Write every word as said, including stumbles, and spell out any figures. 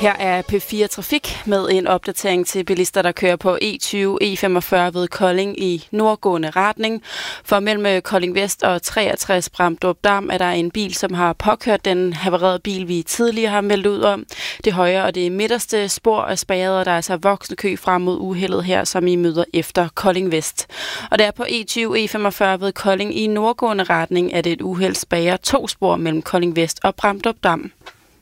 Her er P fire Trafik med en opdatering til bilister, der kører på E tyve E femogfyrre ved Kolding i nordgående retning. For mellem Kolding Vest og treogtres Bramdrup Dam er der en bil, som har påkørt den havarerede bil, vi tidligere har meldt ud om. Det højre og det midterste spor er spærret, og der er altså voksende kø frem mod uheldet her, som I møder efter Kolding Vest. Og der på E tyve E femogfyrre ved Kolding i nordgående retning er det et uheld spærrer to spor mellem Kolding Vest og Bramdrup Dam.